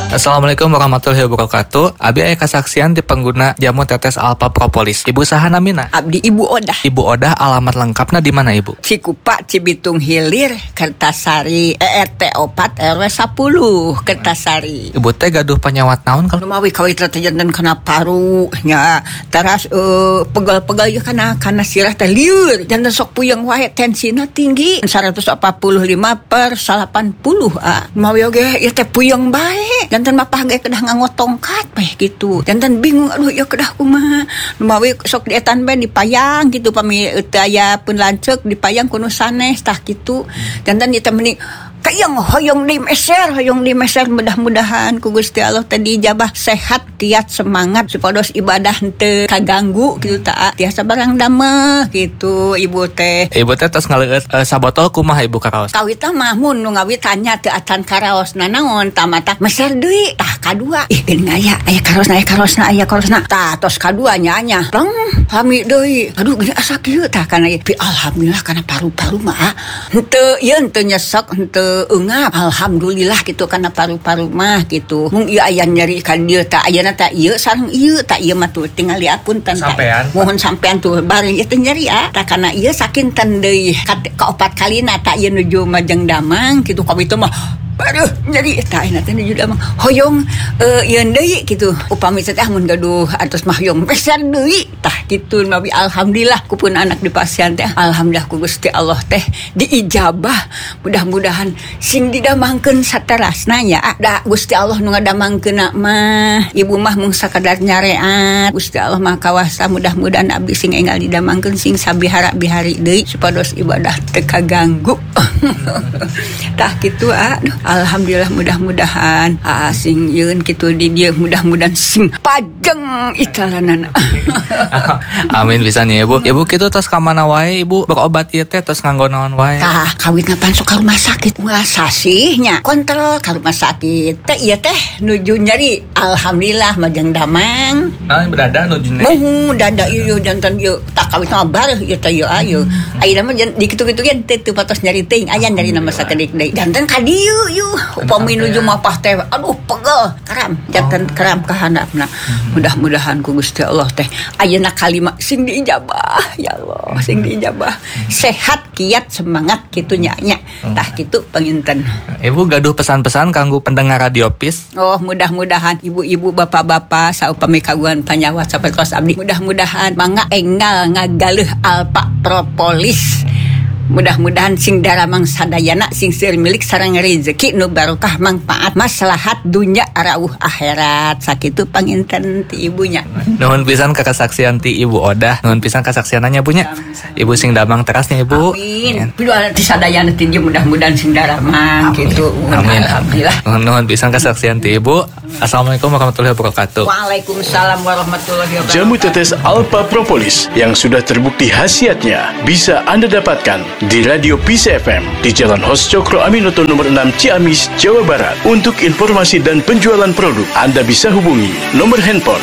Assalamualaikum warahmatullahi wabarakatuh. Abi aya kasaksian di pengguna jamu tetes Alpha Propolis. Ibu saha namina? Abdi Ibu Odah. Ibu Odah, alamat lengkapna di mana Ibu? Cikupa, Cibitung Hilir, Kertasari, RT 4 RW 10, Kertasari. Ibu teh gaduh penyawat naon kalau Lumawi kawit jantan kena paru nya. Teras pegal-pegal ya kana sirah teh lieur. Jantan sok puyeng wae tensina tinggi 145/80. Lumawi oge ieu teh puyeng bae. Jantan mapah ge kedah nganggo tongkat bae gitu. Jantan bingung aduh ya kedah kumaha. Lumawi sok dietan bae dipayang gitu pami teu aya pun lanceuk dipayang kuno sanes tah kitu. Jantan ieu teh meni hoyong di meser mudah-mudahan ku Gusti Allah tadi ijabah sehat kiat semangat supados ibadah teu kaganggu gitu ta tiasa barang dameh gitu ibu teh tos ngaleueut sabotol kumaha Ibu karaos? Kawit mah mun nu ngawit tanya teu atan karaosna naon tamata meser deui tah kadua geuning aya karosna tah tos kadua nya rong hami deui aduh gini asa kieu tah kana alhamdulillah kana paru-paru mah henteu nyesek henteu ungap alhamdulillah gitu karena paru-paru mah gitu mung ieu aya nyeri ka dieu tah ayeuna tah ieu sareng ieu tah ieu mah tuh tinggal diapunten sampean mohon sampean tuh bari ieu teh nyeri tah kana ieu sakinten deui ka 4 kalina tah ieu nuju Majeng Damang gitu ka itu mah aduh jadi tah ina teh nuju Damang hoyong ieu deui gitu upami teh mun gaduh atos mah hoyong peser deui tah kitu nabi alhamdulillah kupun anak di pasien teh alhamdulillah ku Gusti Allah teh diijabah mudah-mudahan sing didamangkeun saterasna nya da Gusti Allah nu ngadamangkeunna mah ibu mah mung sakadar nyareat Gusti Allah mah kawasa mudah-mudahan abdi sing enggal didamangkeun sing sabihara-bihari deui supados ibadah teu kaganggu tah kitu aduh alhamdulillah mudah-mudahan sing yeun kitu di dieu mudah-mudahan sing pajeng ikalanana amin bisa nih Ibu kitu tos ka mana wae Ibu berobat ieu teh tos nganggo naon wae tah kawit ngapan sok ka rumah sakit muasa sihnya kontrol ka rumah sakit teh ieu teh nuju nyeri alhamdulillah Majeng Damang berada nuju nyeri dada ieu jantan ieu tak kawit mah bareuh ieu teh ieu ayeuna mah di kitu-kitu ge teu patos nyeri teuing aya nyeri nama sakedik deui jantan ka dieu ieu upami nuju mapah teh aduh pegel karam jantan karam ka handapna mudah-mudahan ku Gusti Allah teh ayeuna kalima sing diijabah ya Allah sing diijabah sehat kiat semangat kitu nya tah kitu panginten. Ibu gaduh pesan-pesan kanggo pendengar Radio PIS. Oh mudah-mudahan ibu-ibu bapak-bapak saupami kagungan panyawat sapertos abdi mudah-mudahan mangga enggal ngagaleuh Alpha Propolis. Mudah-mudahan sing daramang sadayana sing seueur milik sareng rezeki nu barokah manfaat maslahat dunya rawuh akhirat sakitu panginten ti ibunya. Nuhun pisan ka kasaksian ti Ibu Odah, nuhun pisan kasaksiananya punya. Ibu sing damang terasnya Ibu. Amin. Pilu ti sadayana ti mudah-mudahan sing daramang kitu. Amin. Alhamdulillah. Nuhun pisan kasaksian ti Ibu. Assalamualaikum warahmatullahi wabarakatuh. Waalaikumsalam warahmatullahi wabarakatuh. Jamu tetes Alpha Propolis yang sudah terbukti khasiatnya bisa Anda dapatkan di Radio PIS FM di Jalan Hos Cokro Aminoto nomor 6 Ciamis, Jawa Barat. Untuk informasi dan penjualan produk, Anda bisa hubungi nomor handphone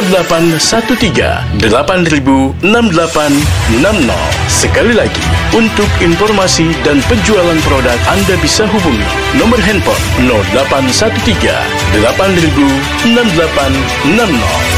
0813 806860. Sekali lagi, untuk informasi dan penjualan produk, Anda bisa hubungi nomor handphone 0813 806860.